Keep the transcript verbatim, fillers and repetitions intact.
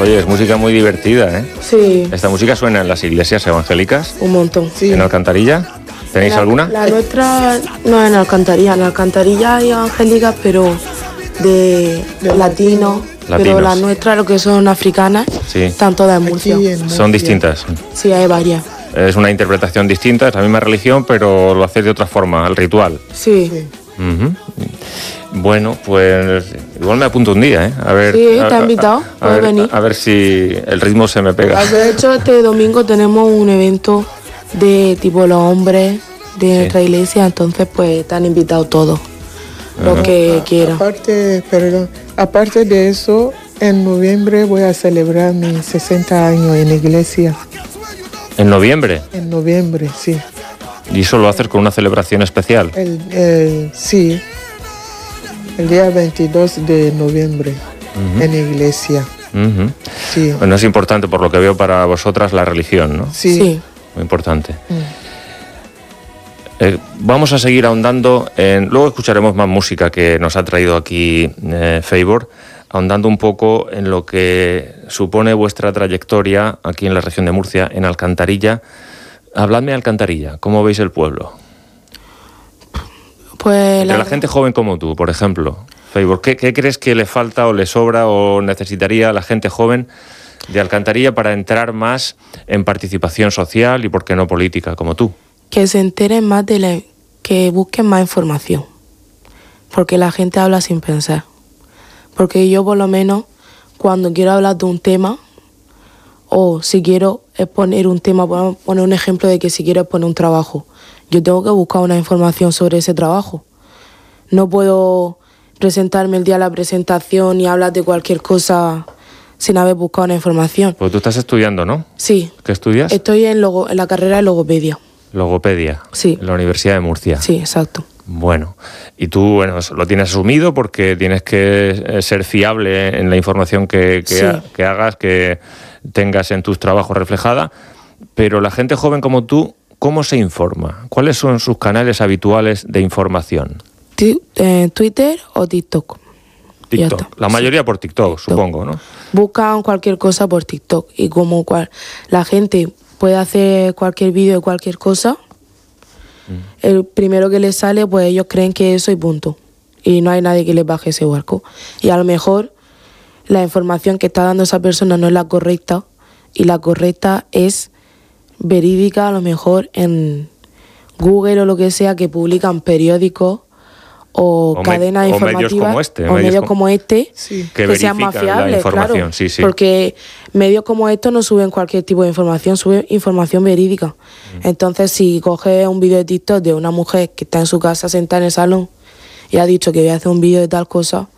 Oye, es música muy divertida, ¿eh? Sí. ¿Esta música suena en las iglesias evangélicas? Un montón. Sí. ¿En Alcantarilla? ¿Tenéis la, alguna? La nuestra no es en Alcantarilla. En Alcantarilla hay evangélicas, pero de, de latino. Latinos. Pero las nuestras, lo que son africanas, sí. Están todas en Murcia. en Murcia. Son distintas. Sí, hay varias. Es una interpretación distinta, es la misma religión, pero lo hacéis de otra forma, el ritual. Sí. sí. Uh-huh. Bueno, pues igual me apunto un día, ¿eh? A ver, sí, a, te ha invitado, a, a, ver, venir. A ver si el ritmo se me pega. De hecho, este domingo tenemos un evento de tipo los hombres de sí. nuestra iglesia, entonces pues te han invitado todos, uh-huh. los que a, quieran. Aparte, perdón, aparte de eso, en noviembre voy a celebrar mis sesenta años en la iglesia. ¿En noviembre? En noviembre, sí. ¿Y eso lo haces con una celebración especial? El, el, sí, el día veintidós de noviembre, uh-huh. en la iglesia. Uh-huh. Sí. Bueno, es importante, por lo que veo, para vosotras la religión, ¿no? Sí. sí. Muy importante. Uh-huh. Eh, vamos a seguir ahondando en... Luego escucharemos más música que nos ha traído aquí eh, Favour, ahondando un poco en lo que supone vuestra trayectoria aquí en la región de Murcia, en Alcantarilla. Habladme de Alcantarilla, ¿cómo veis el pueblo? Pues Entre la... la gente joven como tú, por ejemplo, Favour, ¿qué, ¿qué crees que le falta o le sobra o necesitaría a la gente joven de Alcantarilla para entrar más en participación social y, por qué no, política, como tú? Que se enteren más de la... que busquen más información, porque la gente habla sin pensar. Porque yo, por lo menos, cuando quiero hablar de un tema, o si quiero exponer un tema, poner un ejemplo de que si quiero exponer un trabajo, yo tengo que buscar una información sobre ese trabajo. No puedo presentarme el día de la presentación y hablar de cualquier cosa sin haber buscado una información. Pues tú estás estudiando, ¿no? Sí. ¿Qué estudias? Estoy en, logo, en la carrera de logopedia. Logopedia. Sí. En la Universidad de Murcia. Sí, exacto. Bueno, y tú, bueno, lo tienes asumido porque tienes que ser fiable en la información que, que, sí. ha, que hagas, que tengas en tus trabajos reflejada, pero la gente joven como tú, ¿cómo se informa? ¿Cuáles son sus canales habituales de información? T- eh, Twitter o TikTok. TikTok. La mayoría sí. por TikTok, TikTok, supongo, ¿no? Buscan cualquier cosa por TikTok y como cual, la gente puede hacer cualquier vídeo de cualquier cosa, mm. el primero que les sale, pues ellos creen que eso y punto. Y no hay nadie que les baje ese barco. Y a lo mejor la información que está dando esa persona no es la correcta y la correcta es verídica, a lo mejor en Google o lo que sea, que publican periódicos o, o cadenas me, informativas o medios como este, o medios, medios como este sí. que, que sean más fiables, claro, sí, sí. porque medios como estos no suben cualquier tipo de información, suben información verídica. Mm. Entonces, si coges un vídeo de TikTok de una mujer que está en su casa sentada en el salón y ha dicho que voy a hacer un vídeo de tal cosa,